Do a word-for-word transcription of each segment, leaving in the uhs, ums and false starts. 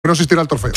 no existirá el trofeo.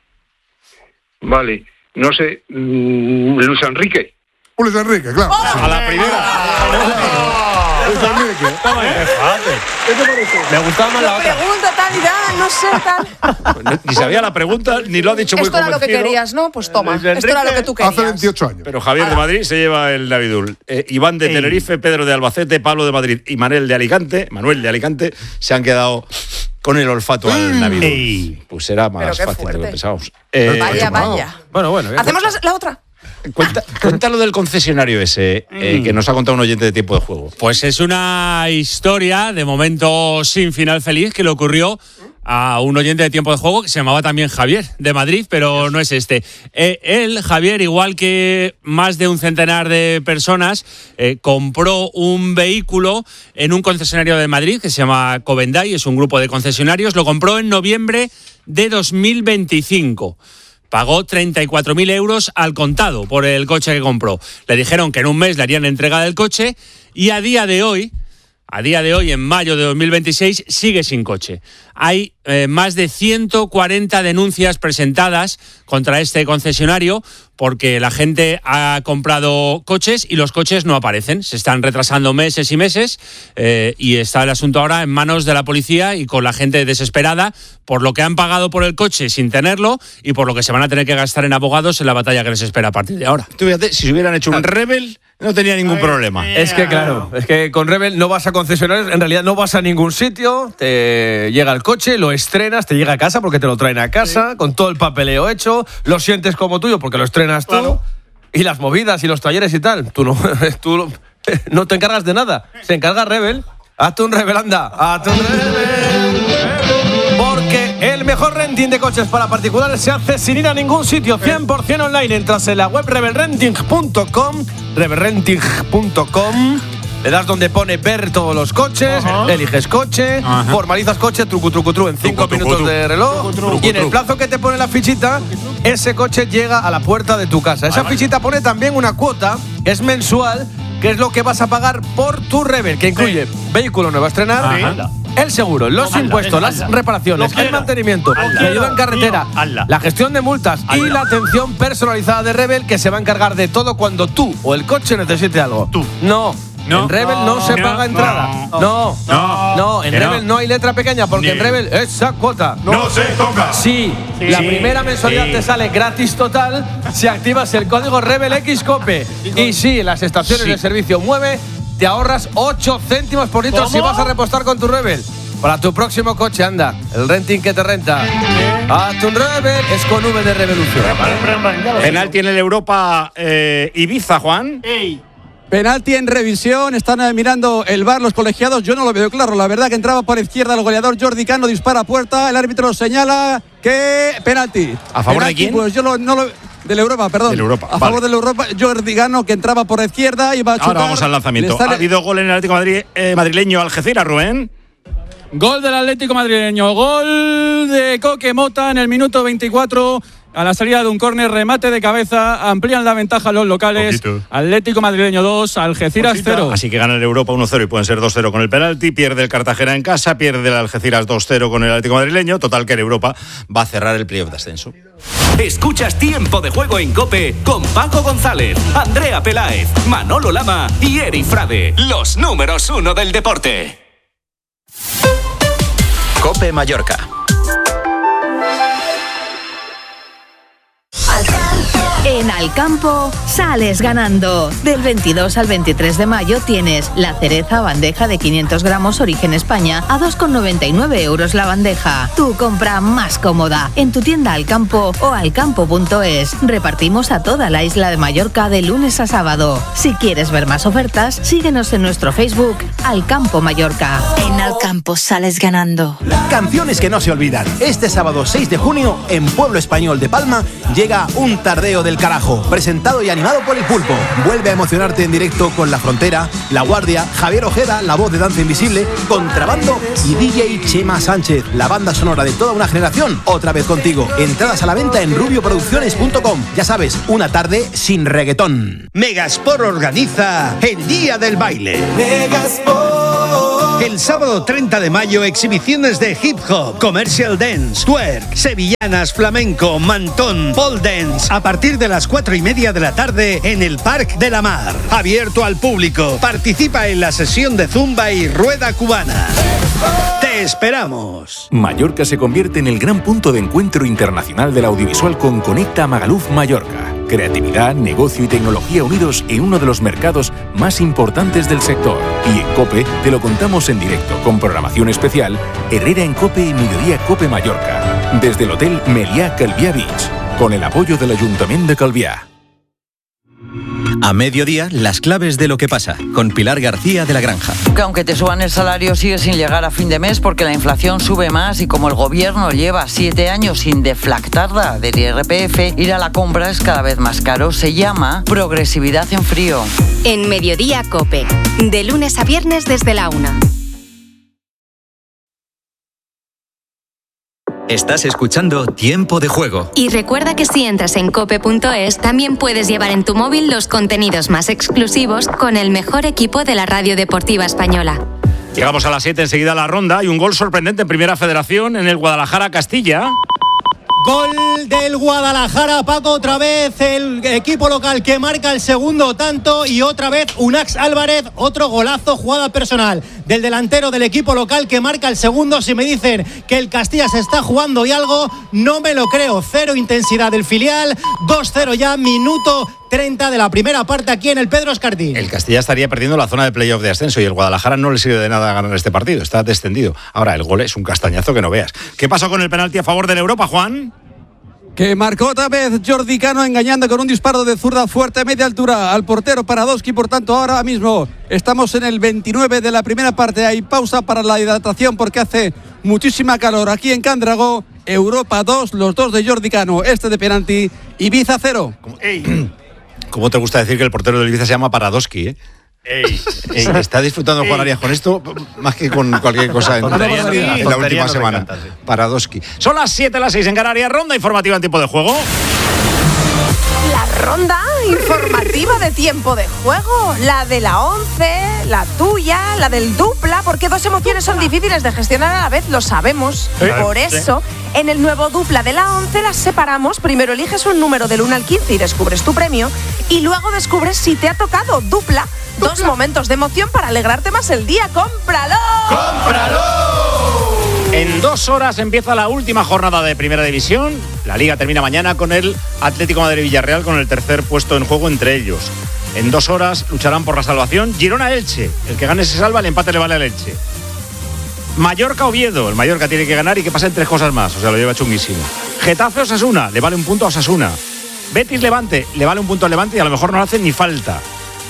Vale, no sé, mmm, Luis Enrique. Luis Enrique, claro. ¡Oh! A la primera. Luis Enrique. Toma ahí. ¿Qué te parece? Me gustaba más la otra. Pregunta tal y tal, no sé tal. Ni sabía la pregunta, ni lo ha dicho muy Esto era lo que convencido. querías, ¿no? Pues toma, Luis esto era lo que tú querías. Hace veintiocho años. Pero Javier de Madrid se lleva el Navidul. Eh, Iván de Ey. Tenerife, Pedro de Albacete, Pablo de Madrid y Manuel de Alicante, Manuel de Alicante, se han quedado con el olfato al Navidul. Ey. Pues será más Pero qué fácil de lo fuerte. que pensábamos. Eh, Vaya, vaya. Bueno, bueno. ya ¿Hacemos la, la otra? Cuenta, cuenta lo del concesionario ese eh, que nos ha contado un oyente de Tiempo de Juego. Pues es una historia, de momento sin final feliz, que le ocurrió a un oyente de Tiempo de Juego que se llamaba también Javier, de Madrid, pero no es este. Eh, él, Javier, igual que más de un centenar de personas, eh, compró un vehículo en un concesionario de Madrid que se llama Covendai, es un grupo de concesionarios, lo compró en noviembre de dos mil veinticinco. Pagó treinta y cuatro mil euros al contado por el coche que compró. Le dijeron que en un mes le harían entrega del coche y a día de hoy, a día de hoy, en mayo de dos mil veintiséis, sigue sin coche. Hay eh, más de ciento cuarenta denuncias presentadas contra este concesionario porque la gente ha comprado coches y los coches no aparecen. Se están retrasando meses y meses eh, y está el asunto ahora en manos de la policía y con la gente desesperada por lo que han pagado por el coche sin tenerlo y por lo que se van a tener que gastar en abogados en la batalla que les espera a partir de ahora. Tú fíjate, si se hubieran hecho un Rebel, no tenía ningún problema. Es que claro, es que con Rebel no vas a concesionarios, en realidad no vas a ningún sitio, te llega el coche, lo estrenas, te llega a casa porque te lo traen a casa, sí, con todo el papeleo hecho, lo sientes como tuyo porque lo estrenas tú, claro, y las movidas y los talleres y tal, tú no, tú no te encargas de nada, se encarga Rebel. Hazte un Rebel, anda, hazte un Rebel. Porque el mejor renting de coches para particulares se hace sin ir a ningún sitio, cien por ciento online. Entras en la web rebel renting punto com, rebel renting punto com, le das donde pone ver todos los coches, uh-huh, eliges coche, uh-huh, formalizas coche, trucu, trucu, trucu, en cinco trucu, minutos trucu, de reloj, trucu, trucu, y en el plazo que te pone la fichita, ese coche llega a la puerta de tu casa. Esa fichita pone también una cuota, que es mensual, que es lo que vas a pagar por tu Rebel, que incluye sí, vehículo nuevo a estrenar, ajá, el seguro, los no, impuestos, ala, las ala, reparaciones, el mantenimiento, ala, la ayuda en carretera, ala, la gestión de multas ala, y la atención personalizada de Rebel, que se va a encargar de todo cuando tú o el coche necesite algo. Tú. No. No, en Rebel no, no se no, paga entrada. No, no, no, no en Rebel no. no hay letra pequeña porque Ni. en Rebel esa cuota no, no se toca. Sí, sí, la primera mensualidad sí, te sale gratis total si activas el código RebelXCOPE. Y sí, en las estaciones sí, de servicio Mueve te ahorras ocho céntimos por litro. ¿Cómo? Si vas a repostar con tu Rebel. Para tu próximo coche, anda, el renting que te renta. Hazte un Rebel, es con V de Revolución. Penalti en el Europa eh, Ibiza, Juan. Ey. Penalti en revisión, están mirando el V A R los colegiados, yo no lo veo claro, la verdad que entraba por izquierda el goleador Jordi Cano, dispara a puerta, el árbitro señala que penalti. ¿A favor penalti, de quién? Pues yo lo, no lo Del Europa, perdón. Del Europa, a vale. favor del Europa, Jordi Cano, que entraba por izquierda y va a chutar. Ahora vamos al lanzamiento. Sale... ¿Ha habido gol en el Atlético Madrid, eh, madrileño Algeciras, Rubén? Gol del Atlético madrileño, gol de Coque Mota en el minuto veinticuatro. A la salida de un córner, remate de cabeza, amplían la ventaja los locales. Poquito. Atlético madrileño dos, Algeciras cero. Así que gana el Europa uno cero y pueden ser dos cero con el penalti. Pierde el Cartagena en casa, pierde el Algeciras dos cero con el Atlético madrileño. Total que el Europa va a cerrar el playoff de ascenso. Escuchas Tiempo de Juego en COPE con Paco González, Andrea Peláez, Manolo Lama y Eri Frade. Los números uno del deporte. COPE Mallorca. En Alcampo sales ganando. Del veintidós al veintitrés de mayo tienes la cereza bandeja de quinientos gramos origen España a dos con noventa y nueve euros la bandeja. Tu compra más cómoda en tu tienda Alcampo o alcampo punto es. Repartimos a toda la isla de Mallorca de lunes a sábado. Si quieres ver más ofertas, síguenos en nuestro Facebook Alcampo Mallorca. En Alcampo sales ganando. Canciones que no se olvidan. Este sábado seis de junio en Pueblo Español de Palma llega un tardeo del carajo, presentado y animado por El Pulpo. Vuelve a emocionarte en directo con La Frontera, La Guardia, Javier Ojeda, la voz de Danza Invisible, Contrabando y D J Chema Sánchez, la banda sonora de toda una generación, otra vez contigo. Entradas a la venta en rubio producciones punto com. Ya sabes, una tarde sin reggaetón. Megasport organiza el Día del Baile. Megasport. El sábado treinta de mayo, exhibiciones de hip hop, commercial dance, twerk, sevillanas, flamenco, mantón, pole dance, a partir de las cuatro y media de la tarde en el Parc de la Mar. Abierto al público. Participa en la sesión de zumba y rueda cubana. ¡Te esperamos! Mallorca se convierte en el gran punto de encuentro internacional del audiovisual con Conecta Magaluf Mallorca. Creatividad, negocio y tecnología unidos en uno de los mercados más importantes del sector. Y en COPE te lo contamos en directo con programación especial Herrera en COPE y Mediodía COPE Mallorca. Desde el Hotel Meliá Calviá Beach, con el apoyo del Ayuntamiento de Calviá. A mediodía, las claves de lo que pasa, con Pilar García de la Granja. Que aunque te suban el salario, sigue sin llegar a fin de mes porque la inflación sube más y como el gobierno lleva siete años sin deflactarla del I R P F, ir a la compra es cada vez más caro. Se llama progresividad en frío. En Mediodía COPE, de lunes a viernes desde la una. Estás escuchando Tiempo de Juego. Y recuerda que si entras en cope punto es, también puedes llevar en tu móvil los contenidos más exclusivos con el mejor equipo de la radio deportiva española. Llegamos a las siete, enseguida a la ronda. Hay un gol sorprendente en Primera Federación en el Guadalajara-Castilla. Gol del Guadalajara, Paco, otra vez el equipo local que marca el segundo tanto y otra vez Unax Álvarez, otro golazo, jugada personal del delantero del equipo local que marca el segundo. Si me dicen que el Castilla se está jugando y algo, no me lo creo. Cero intensidad del filial, dos cero ya, minuto treinta de la primera parte aquí en el Pedro Escartín. El Castilla estaría perdiendo la zona de playoff de ascenso y el Guadalajara no le sirve de nada ganar este partido, está descendido. Ahora, el gol es un castañazo que no veas. ¿Qué pasó con el penalti a favor de la Europa, Juan? Que marcó otra vez Jordi Cano engañando con un disparo de zurda fuerte a media altura al portero Paradoski. Por tanto, ahora mismo estamos en el veintinueve de la primera parte. Hay pausa para la hidratación porque hace muchísima calor aquí en Candragó. Europa dos, los dos de Jordi Cano, este de penalti. Ibiza cero. Ey. ¿Cómo te gusta decir que el portero del Ibiza se llama Paradoski, eh? Ey, ey, está disfrutando Juan Arias con esto más que con cualquier cosa en, en la última semana. Encanta, sí. Paradoski. Son las siete, las seis en Canarias. Ronda informativa en tiempo de juego. La ronda informativa de tiempo de juego. La de la once, la tuya, la del dupla, porque dos emociones son difíciles de gestionar a la vez, lo sabemos. Sí, Por eso, sí. en el nuevo dupla de la once las separamos. Primero eliges un número del uno al quince y descubres tu premio. Y luego descubres si te ha tocado dupla. Dupla. Dos momentos de emoción para alegrarte más el día. ¡Cómpralo! ¡Cómpralo! En dos horas empieza la última jornada de Primera División. La Liga termina mañana con el Atlético Madrid-Villarreal con el tercer puesto en juego entre ellos. En dos horas lucharán por la salvación Girona-Elche. El que gane se salva, el empate le vale al Elche. Mallorca-Oviedo. El Mallorca tiene que ganar y que pasen tres cosas más. O sea, lo lleva chunguísimo. Getafe-Osasuna. Le vale un punto a Osasuna. Betis-Levante. Le vale un punto al Levante y a lo mejor no hace ni falta.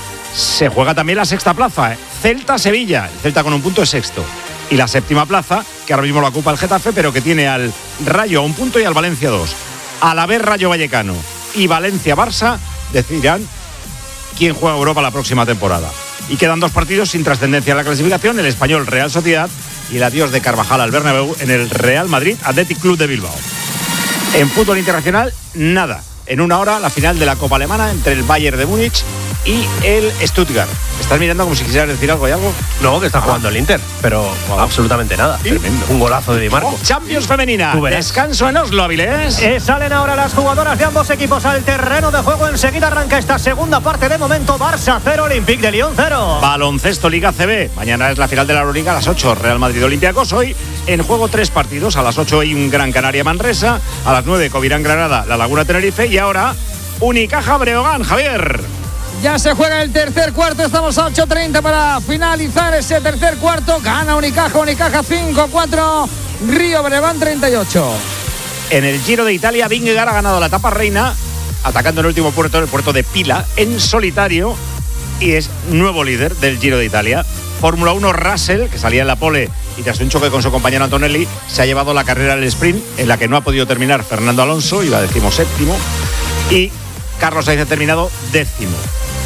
Se juega también la sexta plaza. ¿eh? Celta-Sevilla. El Celta con un punto es sexto. Y la séptima plaza, que ahora mismo la ocupa el Getafe, pero que tiene al Rayo a un punto y al Valencia dos. Alavés Rayo Vallecano y Valencia-Barça decidirán quién juega Europa la próxima temporada. Y quedan dos partidos sin trascendencia en la clasificación, el Español Real Sociedad y el adiós de Carvajal al Bernabéu en el Real Madrid Athletic Club de Bilbao. En fútbol internacional, nada. En una hora, la final de la Copa Alemana entre el Bayern de Múnich y el Stuttgart. ¿Estás mirando como si quisieras decir algo y algo? No, que está jugando el Inter, pero wow. absolutamente nada. ¿Sí? Tremendo. Un golazo de Di Marco. Oh, Champions femenina. Descanso en Oslo, Avilés. Eh, salen ahora las jugadoras de ambos equipos al terreno de juego. Enseguida arranca esta segunda parte. De momento, Barça cero, Olympique de Lyon cero. Baloncesto Liga C B. Mañana es la final de la Euroliga a las ocho. Real Madrid Olympiacos. Hoy en juego tres partidos. A las ocho hay un Gran Canaria Manresa. A las nueve Covirán Granada, La Laguna Tenerife. Y ahora Unicaja Breogán. Javier. Ya se juega el tercer cuarto, estamos a ocho treinta para finalizar ese tercer cuarto. Gana Unicaja, Unicaja cinco cuatro, Río Breogán treinta y ocho. En el Giro de Italia, Vingegaard ha ganado la etapa reina, atacando el último puerto, el puerto de Pila, en solitario, y es nuevo líder del Giro de Italia. Fórmula uno, Russell, que salía en la pole y tras un choque con su compañero Antonelli, se ha llevado la carrera al sprint, en la que no ha podido terminar Fernando Alonso, iba decimoséptimo, y Carlos Sainz ha terminado décimo.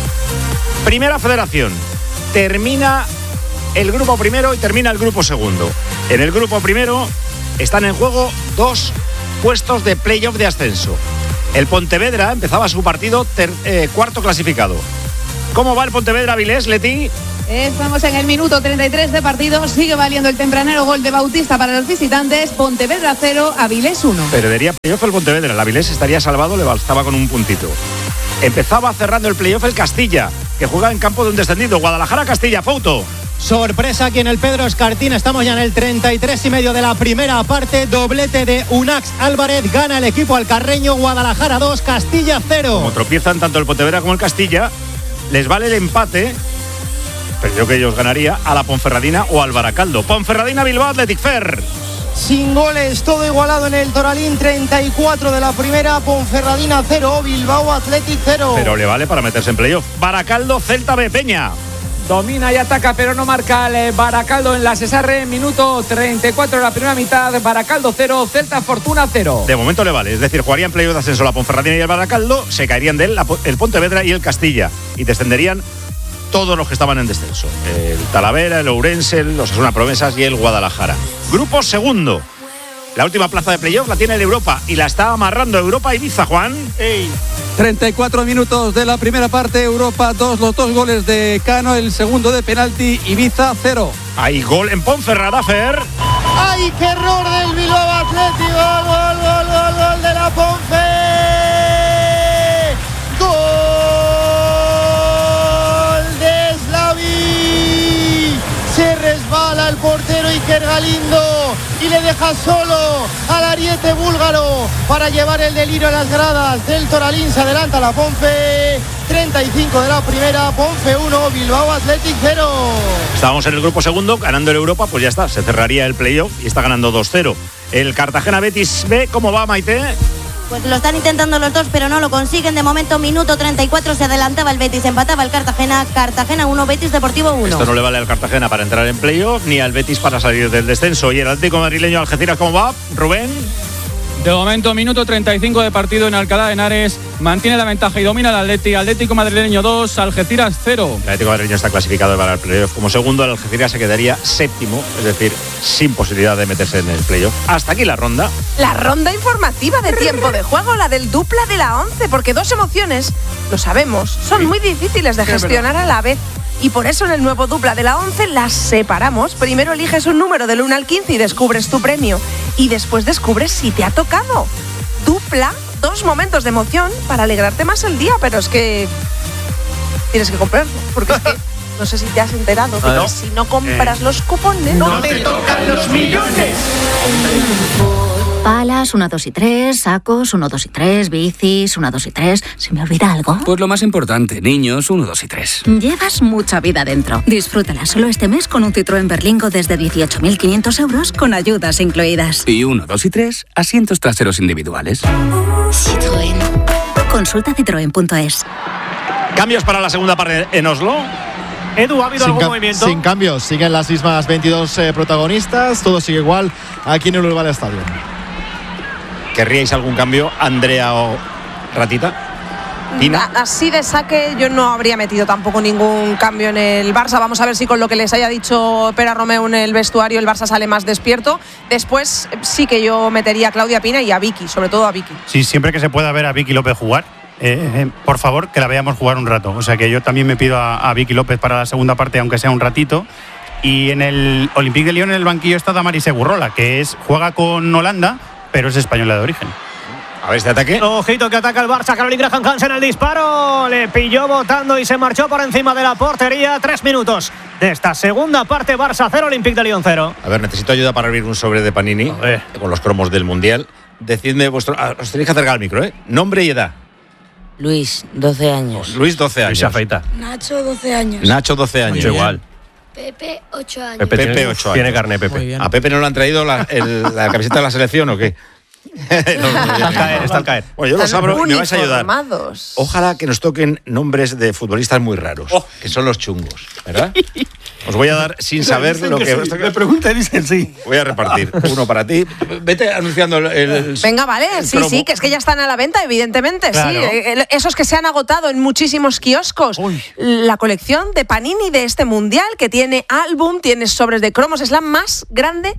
Primera Federación. Termina el grupo primero y termina el grupo segundo. En el grupo primero están en juego dos puestos de playoff de ascenso. El Pontevedra empezaba su partido ter, eh, cuarto clasificado. ¿Cómo va el Pontevedra, Avilés, Leti? Estamos en el minuto treinta y tres de partido. Sigue valiendo el tempranero gol de Bautista para los visitantes. Pontevedra cero, Avilés uno. Perdería playoff el Pontevedra. El Avilés estaría salvado, le bastaba con un puntito. Empezaba cerrando el playoff el Castilla, que juega en campo de un descendido. Guadalajara-Castilla, Fouto. Sorpresa aquí en el Pedro Escartín. Estamos ya en el treinta y tres y medio de la primera parte. Doblete de Unax Álvarez. Gana el equipo alcarreño. Guadalajara dos, Castilla cero. Como tropiezan tanto el Pontevedra como el Castilla, les vale el empate, pero yo que ellos ganaría a la Ponferradina o al Baracaldo. Ponferradina, Bilbao, Athletic Fer. Sin goles, todo igualado en el Toralín. treinta y cuatro de la primera. Ponferradina cero, Bilbao Athletic cero. Pero le vale para meterse en playoff. Baracaldo, Celta B, Peña. Domina y ataca, pero no marca el Baracaldo en la Cesarre. Minuto treinta y cuatro de la primera mitad. Baracaldo cero, Celta Fortuna cero. De momento le vale, es decir, jugarían en playoff de ascenso la Ponferradina y el Baracaldo. Se caerían de él el Pontevedra y el Castilla. Y descenderían todos los que estaban en descenso. El Talavera, el Ourense, los Osasuna Promesas y el Guadalajara. Grupo segundo. La última plaza de playoff la tiene el Europa y la está amarrando Europa Ibiza, Juan. Ey. treinta y cuatro minutos de la primera parte. Europa dos, los dos goles de Cano, el segundo de penalti. Ibiza cero. Hay gol en Ponferrada, Fer. ¡Ay, qué error del Bilbao Athletic! Gol, gol, gol, gol, gol de la Ponfe. Gol de Slavi. Se resbala el portero Iker Galindo y le deja solo al ariete búlgaro para llevar el delirio a las gradas del Toralín. Se adelanta la Ponfe. treinta y cinco de la primera, Ponfe uno, Bilbao Athletic cero. Estábamos en el grupo segundo, ganando el Europa, pues ya está, se cerraría el playoff y está ganando dos cero. El Cartagena Betis B, ¿cómo va, Maite? Pues lo están intentando los dos, pero no lo consiguen. De momento, minuto treinta y cuatro, se adelantaba el Betis, empataba el Cartagena. Cartagena uno, Betis Deportivo uno. Esto no le vale al Cartagena para entrar en playoff, ni al Betis para salir del descenso. Y el Atlético madrileño Algeciras, ¿cómo va, Rubén? De momento, minuto treinta y cinco de partido en Alcalá de Henares. Mantiene la ventaja y domina el Atleti. Atlético madrileño dos, Algeciras cero. El Atlético madrileño está clasificado para el playoff como segundo. El Algeciras se quedaría séptimo, es decir, sin posibilidad de meterse en el playoff. Hasta aquí la ronda. La ronda informativa de tiempo de juego, la del dupla de la once, porque dos emociones, lo sabemos, son muy difíciles de gestionar a la vez. Y por eso en el nuevo dupla de la once las separamos. Primero eliges un número del uno al quince y descubres tu premio. Y después descubres si te ha tocado. Dupla, dos momentos de emoción para alegrarte más el día. Pero es que tienes que comprarlo. Porque es que no sé si te has enterado de que si no compras eh. los cupones, no te tocan los millones. Palas, uno, dos y tres, sacos, uno, dos y tres, bicis, uno, dos y tres. ¿Se me olvida algo? Pues lo más importante, niños, uno, dos y tres. Llevas mucha vida dentro. Disfrútala solo este mes con un Citroën Berlingo desde dieciocho mil quinientos euros con ayudas incluidas. Y uno, dos y tres, asientos traseros individuales. Citroën. Consulta citroen punto es. ¿Cambios para la segunda parte en Oslo? Edu, ¿ha habido sin algún ca- movimiento? Sin cambios, siguen las mismas veintidós eh, protagonistas, todo sigue igual aquí en el Urban Stadium. ¿Querríais algún cambio, Andrea o Ratita? ¿Tina? Así de saque yo no habría metido tampoco ningún cambio en el Barça. Vamos a ver si con lo que les haya dicho Pera Romeu en el vestuario el Barça sale más despierto. Después sí que yo metería a Claudia Pina y a Vicky, sobre todo a Vicky. Sí, siempre que se pueda ver a Vicky López jugar, eh, eh, por favor, que la veamos jugar un rato. O sea que yo también me pido a, a Vicky López para la segunda parte, aunque sea un ratito. Y en el Olympique de Lyon, en el banquillo, está Damaris Egurrola, que es, juega con Holanda, pero es española de origen. A ver este ataque. Ojito que ataca el Barça. Caroline Graham Hansen el disparo. Le pilló botando y se marchó por encima de la portería. Tres minutos de esta segunda parte. Barça cero, Olympique de Lyon cero. A ver, necesito ayuda para abrir un sobre de Panini con los cromos del Mundial. Decidme vuestro... Ah, os tenéis que acercar al micro, ¿eh? Nombre y edad. Luis, doce años. Luis, doce años. Luis afeita. Nacho, doce años. Nacho, doce años. Mucho igual. Pepe, ocho años. Pepe, Pepe ocho años. Tiene carné, Pepe. ¿A Pepe no le han traído la, el, la camiseta de la selección o qué? no, no, está al caer, está al caer. Bueno, yo lo Están sabro y me vais a ayudar. uniformados. Ojalá que nos toquen nombres de futbolistas muy raros, oh. que son los chungos, ¿verdad? Os voy a dar sin saber lo que... que sí. Me preguntan y dicen sí. Voy a repartir uno para ti. Vete anunciando el... el Venga, vale, el sí, promo. Sí, que es que ya están a la venta, evidentemente, claro. Sí. Esos que se han agotado en muchísimos kioscos. Uy. La colección de Panini de este Mundial, que tiene álbum, tiene sobres de cromos, es la más grande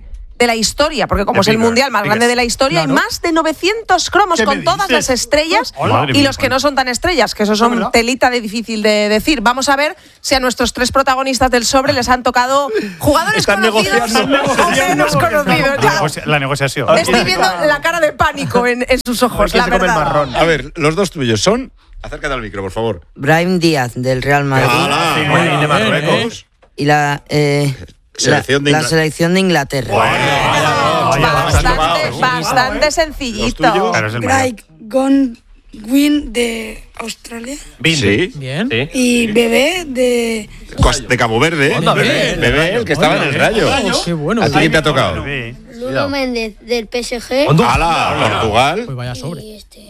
de la historia, porque como De es el Bieber, mundial más Bieber. grande de la historia, Claro. hay más de novecientos cromos ¿Qué con me todas dices? las estrellas Madre y mía, los que no son tan estrellas, que eso son ¿verdad? telita de difícil de decir. Vamos a ver si a nuestros tres protagonistas del sobre les han tocado jugadores Están conocidos negociando. o menos conocidos. La Ya. negocia- La negociación. Estoy viendo la cara de pánico en, en sus ojos, la verdad. A ver, los dos tuyos son. Acércate al micro, por favor. Brahim Díaz, del Real Madrid. ¡Hala! Sí, muy bien, de Marruecos. Y la, eh, Selección de la, la Inglaterra. selección de Inglaterra. Bastante, bastante sencillito. Claro, es el mayor. Greg Godwin de Australia. Sí. Bien. Y Bebé de. De Cabo Verde. Onda, Bebé, bien. Bebé, el que estaba en el Rayo. Qué bueno. ¿A ti quién te ha tocado? Ludo Méndez del P S G. ¡Hala! Portugal. Pues vaya sobre. Y este.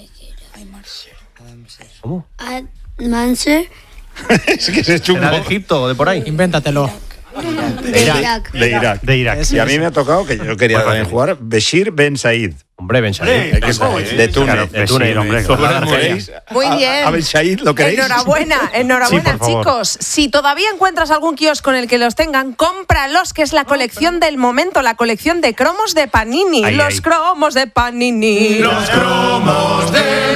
¿Cómo? Manser. Es que ese es chungo. ¿Era de Egipto o de por ahí? Invéntatelo. De Irak. De Irak. De Irak. Y a mí me ha tocado, que yo quería también jugar, Beshir Ben Said. Hombre, Ben Said. De Túnez. De Túnez, hombre. ¿Lo queréis? Muy A- bien. A Ben Said, ¿lo queréis? Enhorabuena, enhorabuena, Sí, por favor. chicos. Si todavía encuentras algún kiosco en el que los tengan, cómpralos, que es la colección del momento, la colección de cromos de Panini. Ay, los ay. cromos de Panini. Los cromos del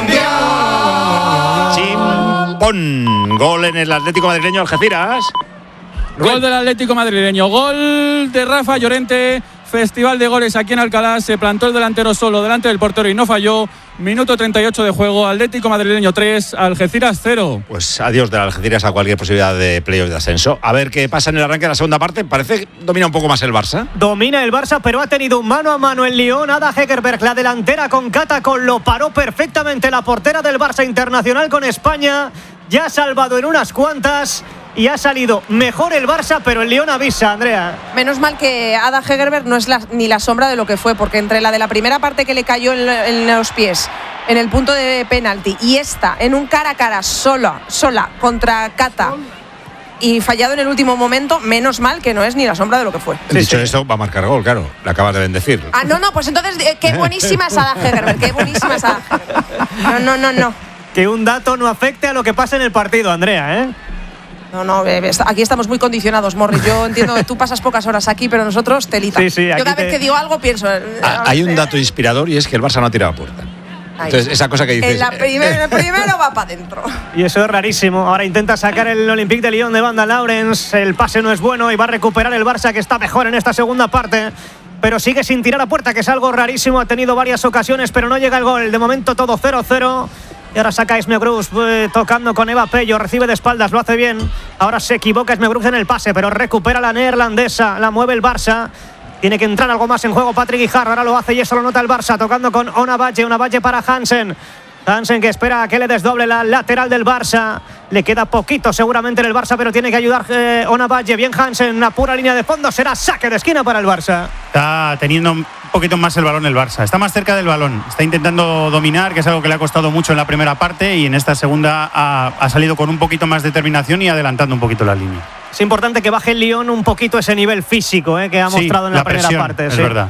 Mundial. Chimpón. Gol en el Atlético madrileño Algeciras. Gol del Atlético madrileño, gol de Rafa Llorente, festival de goles aquí en Alcalá, se plantó el delantero solo delante del portero y no falló. Minuto treinta y ocho de juego, Atlético madrileño tres, Algeciras cero. Pues adiós del Algeciras a cualquier posibilidad de playoff de ascenso. A ver qué pasa en el arranque de la segunda parte. Parece que domina un poco más el Barça. Domina el Barça, pero ha tenido un mano a mano el Lyon. Ada Hegerberg, la delantera con Catacol, lo paró perfectamente la portera del Barça Internacional con España. Ya ha salvado en unas cuantas y ha salido mejor el Barça, pero el Lyon avisa, Andrea. Menos mal que Ada Hegerberg no es la- ni la sombra de lo que fue, porque entre la de la primera parte que le cayó en, en los pies, en el punto de penalti, y esta, en un cara a cara, sola, sola, contra Cata, y fallado en el último momento, menos mal que no es ni la sombra de lo que fue. Dicho esto, va a marcar gol, claro. Le acabas de bendecir. Ah, no, no, pues entonces, eh, qué buenísima es Ada Hegerberg, qué buenísima es Ada Hegerberg. No, no, no, no. Que un dato no afecte a lo que pasa en el partido, Andrea, ¿eh? No, no, eh, está- aquí estamos muy condicionados, Morris. Yo entiendo que tú pasas pocas horas aquí, pero nosotros telita. Sí, sí, Yo aquí cada vez te- que digo algo pienso. eh, Ah, hay un dato inspirador y es que el Barça no ha tirado a puerta. Ahí. Entonces, esa cosa que dices. En la primer- el primero va para adentro. Y eso es rarísimo. Ahora intenta sacar el Olympique de Lyon de banda Lawrence. El pase no es bueno y va a recuperar el Barça, que está mejor en esta segunda parte. Pero sigue sin tirar a puerta, que es algo rarísimo. Ha tenido varias ocasiones, pero no llega el gol. De momento todo cero cero. Y ahora saca Isme Bruce eh, tocando con Eva Pello. Recibe de espaldas, lo hace bien. Ahora se equivoca Isme Bruce en el pase, pero recupera la neerlandesa. La mueve el Barça. Tiene que entrar algo más en juego Patrick Guijarro. Ahora lo hace y eso lo nota el Barça. Tocando con Ona Valle. Ona Valle para Hansen. Hansen que espera a que le desdoble la lateral del Barça. Le queda poquito seguramente en el Barça, pero tiene que ayudar eh, Ona Valle. Bien Hansen, una pura línea de fondo. Será saque de esquina para el Barça. Está teniendo un poquito más el balón el Barça. Está más cerca del balón. Está intentando dominar, que es algo que le ha costado mucho en la primera parte. Y en esta segunda ha, ha salido con un poquito más de determinación y adelantando un poquito la línea. Es importante que baje el Lyon un poquito ese nivel físico eh, que ha Sí, mostrado en la, la primera presión, parte. es sí. verdad.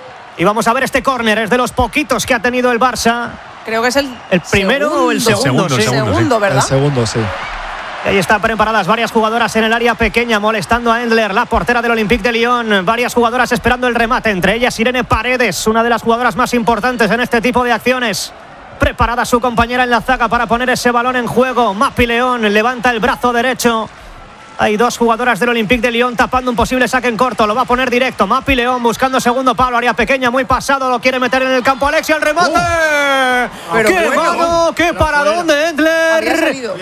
Y vamos a ver este córner. Es de los poquitos que ha tenido el Barça. Creo que es el, ¿El primero o el segundo? El segundo, segundo, ¿verdad? El segundo, sí. Y ahí están preparadas varias jugadoras en el área pequeña, molestando a Endler, la portera del Olympique de Lyon. Varias jugadoras esperando el remate, entre ellas Irene Paredes, una de las jugadoras más importantes en este tipo de acciones. Preparada su compañera en la zaga para poner ese balón en juego. Mapi León levanta el brazo derecho. Hay dos jugadoras del Olympique de Lyon tapando un posible saque en corto. Lo va a poner directo. Mapi León buscando segundo palo. Área pequeña, muy pasado. Lo quiere meter en el campo. Alexia, el remate. Pero ¡Qué bueno, mano! ¡Qué paradón de Endler! Había salido.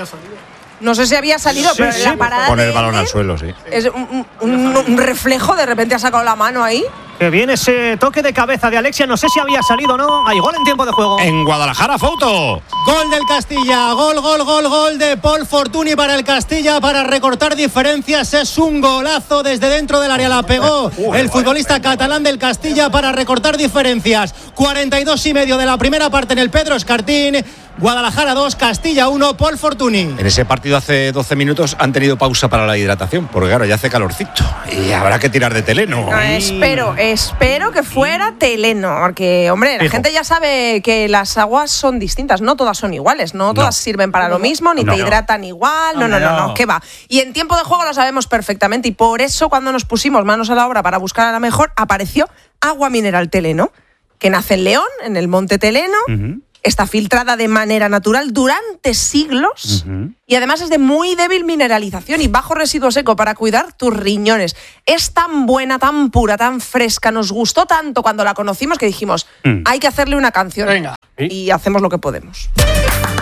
No sé si había salido, Sí, pero sí, la parada Pone de el balón Endler al suelo, sí. es un, un- un reflejo. De repente ha sacado la mano ahí. Que viene ese toque de cabeza de Alexia. No sé si había salido o no. Hay gol en tiempo de juego. En Guadalajara, foto. Gol del Castilla, gol, gol, gol, gol de Paul Fortuny para el Castilla para recortar diferencias. Es un golazo desde dentro del área, la pegó el futbolista catalán del Castilla para recortar diferencias. cuarenta y dos y medio de la primera parte en el Pedro Escartín. Guadalajara dos, Castilla uno, Paul Fortuny. En ese partido hace doce minutos han tenido pausa para la hidratación, porque claro, ya hace calorcito y habrá que tirar de teleno. No, espero, Espero que fuera Teleno, porque, hombre, la Fijo. gente ya sabe que las aguas son distintas, no todas son iguales, no todas No. sirven para lo mismo, ni No. te hidratan igual, no, no, Hombre, no, no, no. ¿qué va? Y en tiempo de juego lo sabemos perfectamente y por eso cuando nos pusimos manos a la obra para buscar a la mejor, apareció agua mineral Teleno, que nace en León, en el monte Teleno, está filtrada de manera natural durante siglos y además es de muy débil mineralización y bajo residuo seco para cuidar tus riñones. Es tan buena, tan pura, tan fresca, nos gustó tanto cuando la conocimos que dijimos, Mm. hay que hacerle una canción. Venga. Y hacemos lo que podemos.